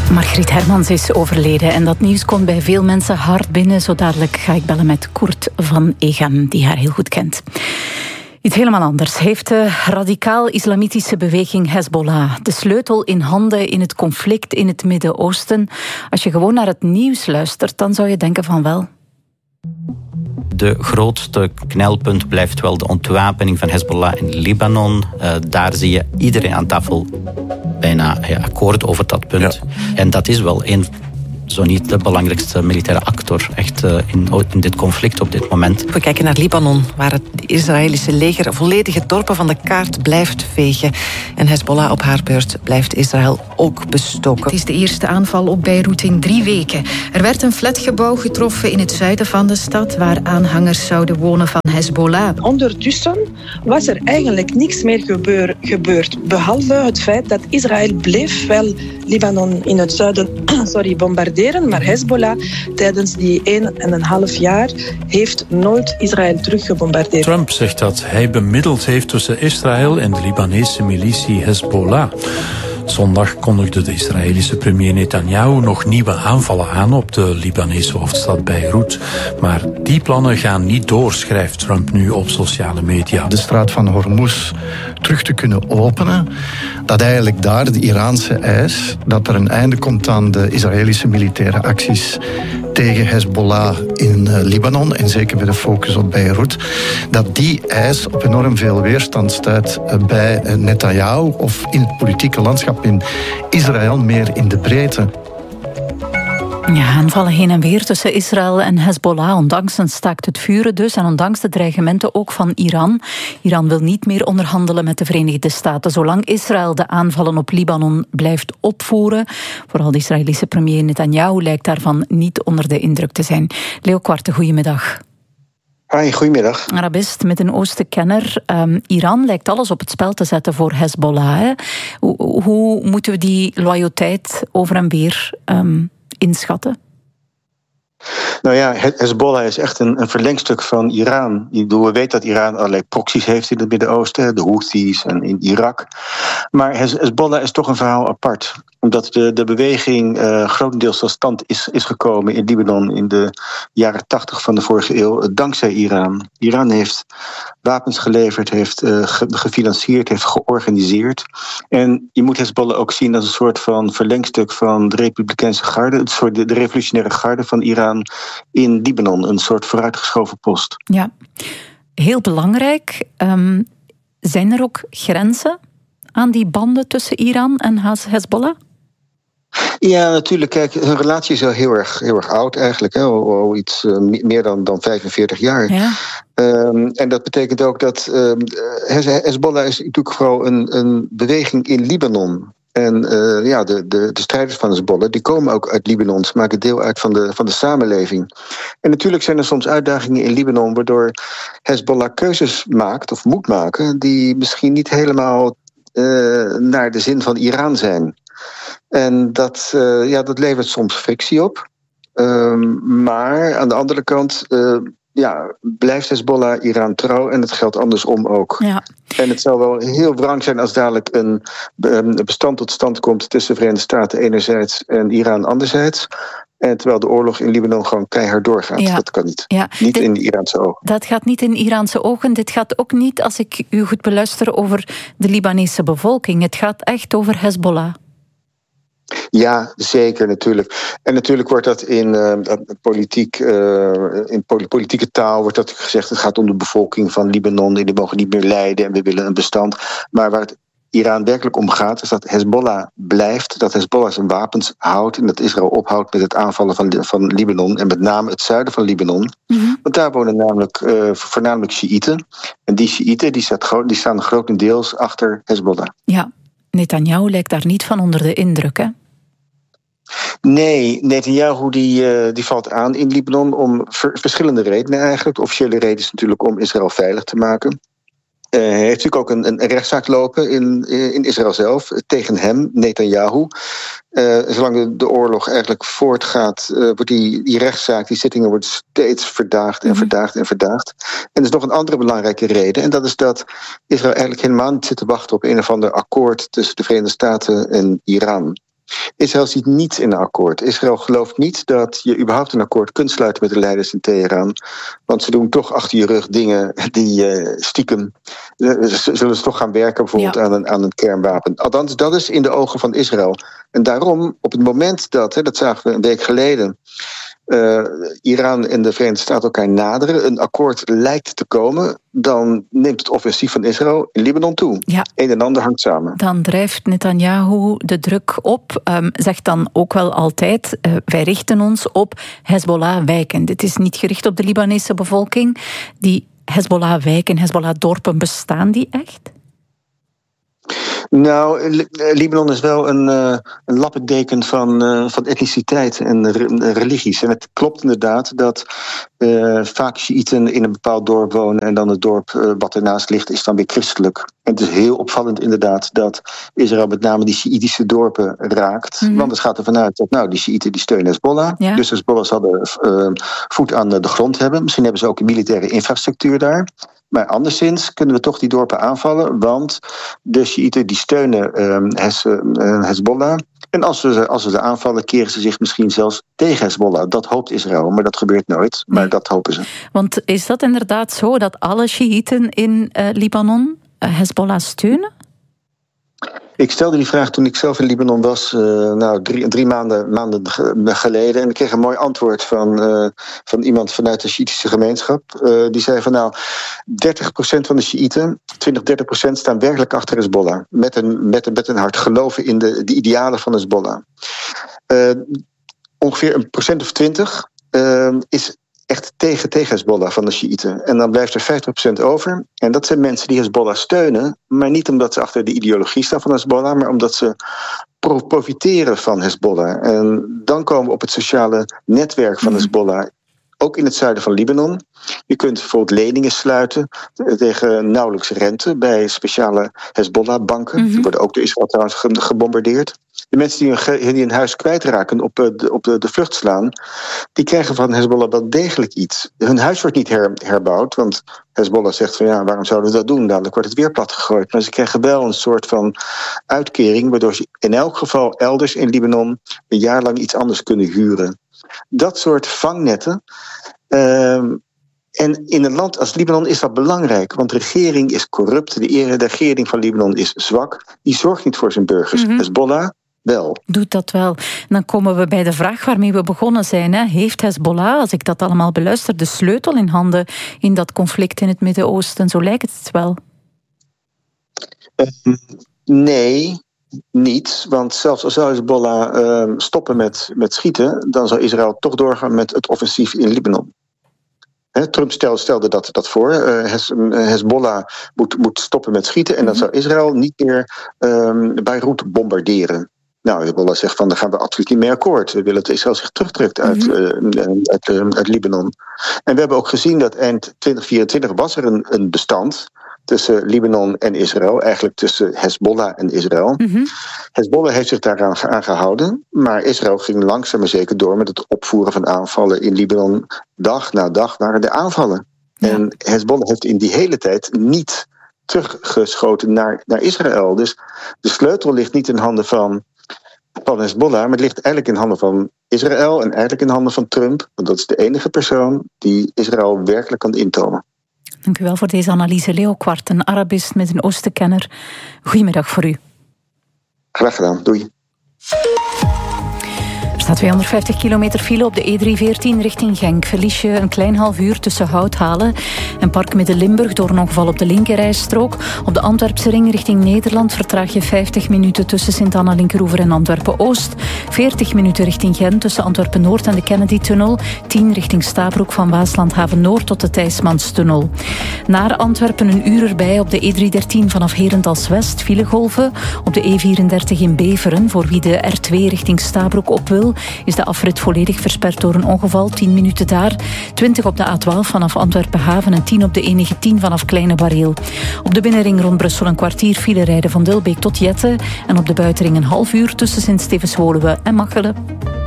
Margriet Hermans is overleden en dat nieuws komt bij veel mensen hard binnen. Zo dadelijk ga ik bellen met Koert van Egem, die haar heel goed kent. Iets helemaal anders heeft de radicaal-islamitische beweging Hezbollah de sleutel in handen in het conflict in het Midden-Oosten. Als je gewoon naar het nieuws luistert, dan zou je denken van wel. De grootste knelpunt blijft wel de ontwapening van Hezbollah in Libanon. Daar zie je iedereen aan tafel bijna akkoord over dat punt. Ja. En dat is wel zo niet de belangrijkste militaire actor echt in dit conflict op dit moment. We kijken naar Libanon, waar het Israëlische leger volledige dorpen van de kaart blijft vegen. En Hezbollah op haar beurt blijft Israël ook bestoken. Het is de eerste aanval op Beirut in 3 weken. Er werd een flatgebouw getroffen in het zuiden van de stad, waar aanhangers zouden wonen van Hezbollah. Ondertussen was er eigenlijk niks meer gebeurd, behalve het feit dat Israël bleef wel Libanon in het zuiden bombarderen. Maar Hezbollah tijdens die 1,5 jaar heeft nooit Israël teruggebombardeerd. Trump zegt dat hij bemiddeld heeft tussen Israël en de Libanese militie Hezbollah. Zondag kondigde de Israëlische premier Netanyahu nog nieuwe aanvallen aan op de Libanese hoofdstad Beirut. Maar die plannen gaan niet door, schrijft Trump nu op sociale media. De straat van Hormuz terug te kunnen openen, dat eigenlijk daar de Iraanse eis, dat er een einde komt aan de Israëlische militaire acties tegen Hezbollah in Libanon, en zeker met de focus op Beirut, dat die eis op enorm veel weerstand stuit bij Netanyahu of in het politieke landschap in Israël, meer in de breedte. Ja, aanvallen heen en weer tussen Israël en Hezbollah, ondanks een staakt het vuren dus en ondanks de dreigementen ook van Iran. Iran wil niet meer onderhandelen met de Verenigde Staten, zolang Israël de aanvallen op Libanon blijft opvoeren. Vooral de Israëlische premier Netanyahu lijkt daarvan niet onder de indruk te zijn. Leo Quarte, goedemiddag. Hi, goedemiddag. Arabist met een Oostenkenner. Iran lijkt alles op het spel te zetten voor Hezbollah. Hè? Hoe moeten we die loyaliteit over en weer inschatten? Nou ja, Hezbollah is echt een verlengstuk van Iran. We weten dat Iran allerlei proxies heeft in het Midden-Oosten, de Houthis en in Irak. Maar Hezbollah is toch een verhaal apart. Omdat de beweging grotendeels tot stand is gekomen in Libanon in de jaren 80 van de vorige eeuw, dankzij Iran. Iran heeft wapens geleverd, heeft gefinancierd, heeft georganiseerd. En je moet Hezbollah ook zien als een soort van verlengstuk van de Republikeinse garde, de revolutionaire garde van Iran in Libanon, een soort vooruitgeschoven post. Ja, heel belangrijk. Zijn er ook grenzen aan die banden tussen Iran en Hezbollah? Ja, natuurlijk. Kijk, hun relatie is al heel erg oud eigenlijk. Hè? Al iets meer dan 45 jaar. Ja. En dat betekent ook dat Hezbollah is natuurlijk vooral een beweging in Libanon. En de strijders van Hezbollah, die komen ook uit Libanon. Ze maken deel uit van de samenleving. En natuurlijk zijn er soms uitdagingen in Libanon, waardoor Hezbollah keuzes maakt of moet maken die misschien niet helemaal naar de zin van Iran zijn. En dat levert soms frictie op. Maar aan de andere kant blijft Hezbollah Iran trouw en het geldt andersom ook. Ja. En het zou wel heel wrang zijn als dadelijk een bestand tot stand komt tussen de Verenigde Staten enerzijds en Iran anderzijds. En terwijl de oorlog in Libanon gewoon keihard doorgaat. Ja. Dat kan niet. Ja. Niet in de Iraanse ogen. Dat gaat niet in Iraanse ogen. Dit gaat ook niet, als ik u goed beluister, over de Libanese bevolking. Het gaat echt over Hezbollah. Ja, zeker, natuurlijk. En natuurlijk wordt dat in politieke taal wordt dat gezegd, het gaat om de bevolking van Libanon, die mogen niet meer lijden en we willen een bestand. Maar waar het Iran werkelijk om gaat, is dat Hezbollah blijft, dat Hezbollah zijn wapens houdt en dat Israël ophoudt met het aanvallen van Libanon en met name het zuiden van Libanon. Mm-hmm. Want daar wonen namelijk voornamelijk Sjiïten. En die Sjiïten die staan grotendeels achter Hezbollah. Ja, Netanyahu lijkt daar niet van onder de indruk, hè? Nee, Netanyahu die valt aan in Libanon om verschillende redenen eigenlijk. De officiële reden is natuurlijk om Israël veilig te maken. Hij heeft natuurlijk ook een rechtszaak lopen in Israël zelf tegen hem, Netanyahu. Zolang de oorlog eigenlijk voortgaat, wordt die rechtszaak, die zittingen worden steeds verdaagd en verdaagd en verdaagd. En er is nog een andere belangrijke reden. En dat is dat Israël eigenlijk helemaal niet zit te wachten op een of ander akkoord tussen de Verenigde Staten en Iran. Israël ziet niets in een akkoord. Israël gelooft niet dat je überhaupt een akkoord kunt sluiten met de leiders in Teheran. Want ze doen toch achter je rug dingen die stiekem... zullen ze toch gaan werken bijvoorbeeld aan een kernwapen. Althans, dat is in de ogen van Israël. En daarom, op het moment dat zagen we een week geleden... Iran en de Verenigde Staten elkaar naderen, een akkoord lijkt te komen, dan neemt het offensief van Israël in Libanon toe. Ja. Een en ander hangt samen. Dan drijft Netanyahu de druk op, zegt dan ook wel altijd, wij richten ons op Hezbollah-wijken. Dit is niet gericht op de Libanese bevolking. Die Hezbollah-wijken, Hezbollah-dorpen, bestaan die echt? Nou, Libanon is wel een lappendeken van etniciteit en religies. En het klopt inderdaad dat vaak Sjiïten in een bepaald dorp wonen en dan het dorp wat ernaast ligt is dan weer christelijk. En het is heel opvallend inderdaad dat Israël met name die Sjiïtische dorpen raakt. Mm-hmm. Want het gaat ervan uit dat die Sjiïten die steunen Hezbollah. Ja. Dus Hezbollah zal de voet aan de grond hebben. Misschien hebben ze ook een militaire infrastructuur daar. Maar anderszins kunnen we toch die dorpen aanvallen, want de Sjiïten die steunen Hezbollah. En als we ze aanvallen, keren ze zich misschien zelfs tegen Hezbollah. Dat hoopt Israël, maar dat gebeurt nooit. Maar dat hopen ze. Want is dat inderdaad zo dat alle Sjiïten in Libanon Hezbollah steunen? Ik stelde die vraag toen ik zelf in Libanon was, drie maanden geleden. En ik kreeg een mooi antwoord van iemand vanuit de Sjiïtische gemeenschap. Die zei van 30% van de Sjiïten, 20-30% staan werkelijk achter Hezbollah. Met een hart geloven in de idealen van Hezbollah. Ongeveer een procent of 20 is echt tegen Hezbollah van de Sjiïten. En dan blijft er 50% over. En dat zijn mensen die Hezbollah steunen, maar niet omdat ze achter de ideologie staan van Hezbollah, maar omdat ze profiteren van Hezbollah. En dan komen we op het sociale netwerk van Hezbollah, ook in het zuiden van Libanon. Je kunt bijvoorbeeld leningen sluiten tegen nauwelijks rente bij speciale Hezbollah-banken. Die worden ook door Israël trouwens gebombardeerd. De mensen die hun huis kwijtraken op de vlucht slaan, die krijgen van Hezbollah wel degelijk iets. Hun huis wordt niet herbouwd, want Hezbollah zegt van waarom zouden we dat doen? Dadelijk wordt het weer plat gegooid. Maar ze krijgen wel een soort van uitkering, waardoor ze in elk geval elders in Libanon een jaar lang iets anders kunnen huren. Dat soort vangnetten. En in een land als Libanon is dat belangrijk, want de regering is corrupt. De regering van Libanon is zwak. Die zorgt niet voor zijn burgers. Hezbollah wel. Doet dat wel. En dan komen we bij de vraag waarmee we begonnen zijn. Heeft Hezbollah, als ik dat allemaal beluister, de sleutel in handen in dat conflict in het Midden-Oosten? Zo lijkt het wel. Nee, niet. Want zelfs al zou Hezbollah stoppen met schieten, dan zou Israël toch doorgaan met het offensief in Libanon. Trump stelde dat voor. Hezbollah moet stoppen met schieten en dan zou Israël niet meer Beirut bombarderen. Nou, Hezbollah zegt van, daar gaan we absoluut niet mee akkoord. We willen dat Israël zich terugtrekt uit Libanon. En we hebben ook gezien dat eind 2024 was er een bestand tussen Libanon en Israël, eigenlijk tussen Hezbollah en Israël. Hezbollah heeft zich daaraan gehouden, maar Israël ging langzaam maar zeker door met het opvoeren van aanvallen in Libanon. Dag na dag waren de aanvallen. Ja. En Hezbollah heeft in die hele tijd niet teruggeschoten naar Israël. Dus de sleutel ligt niet in handen van Hezbollah, maar het ligt eigenlijk in handen van Israël en eigenlijk in handen van Trump. Want dat is de enige persoon die Israël werkelijk kan intomen. Dank u wel voor deze analyse. Leo Kwart, een Arabist met een Oostenkenner. Goedemiddag voor u. Graag gedaan, doei. Er staat 250 kilometer file op de E314 richting Genk. Verlies je een klein half uur tussen Houthalen en Park Midden-Limburg door een ongeval op de linkerrijstrook. Op de Antwerpse ring richting Nederland vertraag je 50 minuten tussen Sint-Anna-Linkeroever en Antwerpen-Oost. 40 minuten richting Gent tussen Antwerpen-Noord en de Kennedy-tunnel. 10 richting Stabroek van Waaslandhaven-Noord tot de Thijsmanstunnel. Naar Antwerpen een uur erbij op de E313 vanaf Herentals-West. Filegolven op de E34 in Beveren. Voor wie de R2 richting Stabroek op wil, is de afrit volledig versperd door een ongeval. 10 minuten daar. 20 op de A12 vanaf Antwerpen-Haven en 10 op de E19 vanaf Kleine Bareel. Op de binnenring rond Brussel een kwartier file rijden van Dilbeek tot Jette. En op de buitenring een half uur tussen Sint-Stevens-Woluwe en Machelen.